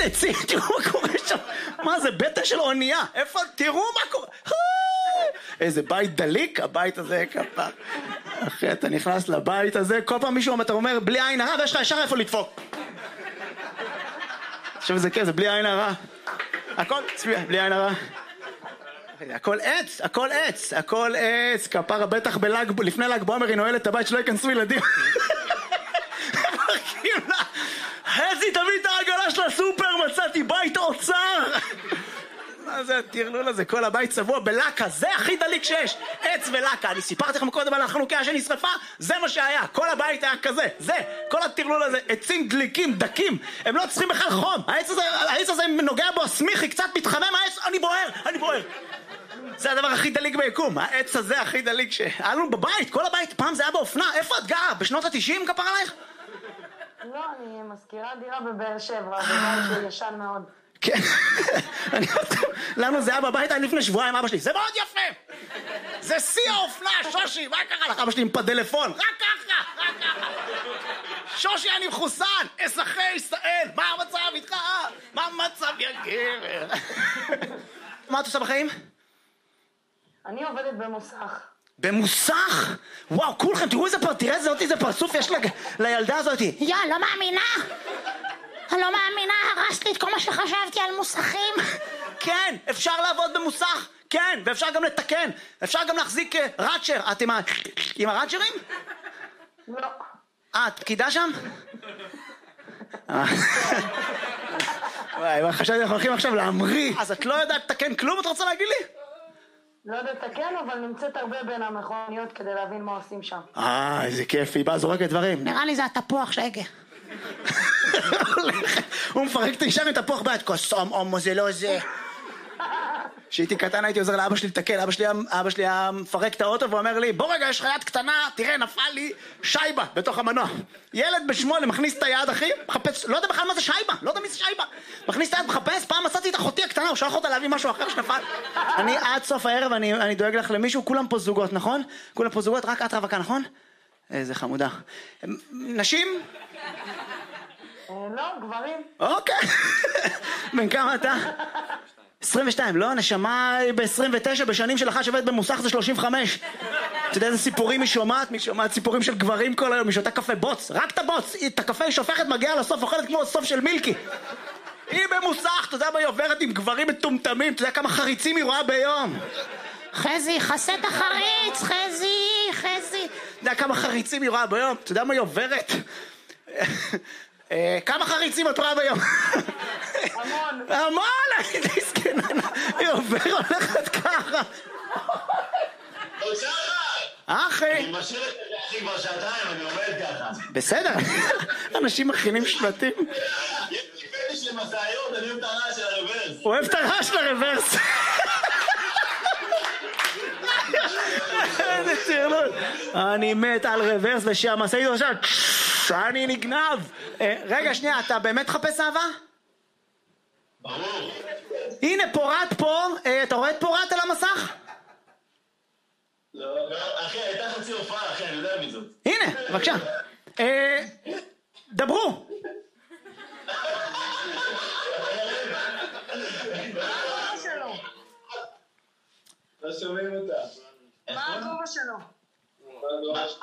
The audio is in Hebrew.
עצים, תראו מה קורה שם. מה זה, בטן של אונייה? איפה, תראו מה קורה. איזה בית דליק, הבית הזה כפה. אחי, אתה נכנס לבית הזה, כל פעם מישהו אתה אומר, בלי עין הרע, ויש לך ישר איפה לדפוק. עכשיו זה כזה, בלי עין הרע. הכל, צביע, בלי עין הרע. הכל עץ, הכל עץ, הכל עץ. כפרה בטח לפני ל"ג בעומר היא נועלת את הבית שלא ייכנסו ילדים. מרקים לה, חזי תביא את העגלה של הסופר, מצאתי בית אוצר. מה זה הטרלול הזה? כל הבית צבוע בלקה, זה הכי דליק שיש. עץ ולקה, אני סיפרתי לכם קודם על החנוכיה שנשרפה, זה מה שהיה, כל הבית היה כזה, זה, כל הטרלול הזה, עצים דליקים, דקים, הם לא צריכים בכלל חום. העץ הזה נוגע בו הסמיכי, קצת מתחמם העץ, אני בוער. זה הדבר הכי דליק ביקום, העץ הזה הכי דליק שהיה לנו בבית, כל הבית, פעם זה היה באופנה. איפה את גרה? בשנות ה-90 כפר עלייך? לא, אני מזכירה דירה בבאר שבע, בבית ישן מאוד. כן, לנו זה היה בבית, אני לפני שבועיים אבא שלי, זה מאוד יפה, זה שיא האופנה, שושי, מה קרה לך? אבא שלי עם פדלפון, רק ככה, שושי אני מחוסן, אזרחי ישראל, מה המצב איתך? מה המצב יא גבר? מה את עושה בחיים? אני עובדת במוסך. במוסך? וואו, כולכם, תראו איזה פרצוף יש לילדה הזאת. לא מאמינה. אני לא מאמינה, הרסת לי את כל מה שחשבתי על מוסכים. כן, אפשר לעבוד במוסך. כן, ואפשר גם לתקן. אפשר גם להחזיק ראצ'ר. את עם הראצ'רים? לא. את פקידה שם? וואי, חשבתי אנחנו הולכים עכשיו להמריא. אז את לא יודעת לתקן כלום, את רוצה להגיד לי? לא יודעת לתקן, אבל נמצאת הרבה בין המכוניות כדי להבין מה עושים שם. איזה כיף, היא באה זורקת דברים. נראה לי זה התפוח שהגה. הוא מפרק את האישה מתפוח ביד, קוסום, אומו, זה לא זה. כשהייתי קטן הייתי עוזר לאבא שלי לתקן, אבא שלי היה מפרק את האוטו ואומר לי, בוא רגע, יש לך יד קטנה, תראה, נפל לי שייבה בתוך המנוע. ילד ב8 מכניס את היד, אחי, מחפש, לא יודע בכלל מה זה שייבה, לא יודע מי זה שייבה. מכניס את היד, מחפש, פעם מצאתי את אחותי הקטנה, הוא שלח אותה להביא משהו אחר שנפל. אני עד סוף הערב, אני דואג לך למישהו, כולם פה זוגות, נכון? כולם פה זוגות, רק את רווקה, נכון? איזה חמודה. נשים? לא, גברים. אוקיי. בן כמה אתה? 22, לא, נשמה היא ב-29, בשנים שלך שווית במוסך זה 35. אתה יודע איזה סיפורים היא שומעת? היא שומעת סיפורים של גברים כל היום, היא שותה קפה בוץ, רק את הבוץ, את הקפה היא שופכת, מגיעה לסוף, אוכלת כמו סוף של מילקי. היא במוסך, אתה יודע מה היא עוברת עם גברים מטומטמים, אתה יודע כמה חריצים היא רואה ביום. חזי, חסה את החריץ, חזי. אתה יודע כמה חריצים היא רואה ביום, אתה יודע מה היא עוברת? כמה חריצים את רואה ביום? המון, הייתי סקנה, היא הולכת ככה. אחי. אני משאיר את זה כבר שעתיים, אני עומד ככה. בסדר, אנשים מכינים שלטים. יש לי פטיש למסעיות, אני אוהב את הרעש של הרוורס. הוא אוהב את הרעש של הרוורס. איזה טרלול. אני מת על רוורס ושהמשאית עכשיו אני נגנב. רגע שנייה, אתה באמת חפש אהבה? ברור. הנה פורט פה, אתה רואה את פורט על המסך? לא, אחי, הייתה חצי הופעה, אחי, אני יודע מי זאת. הנה, בבקשה. דברו. לא שומעים אותה. מה הגובה שלו?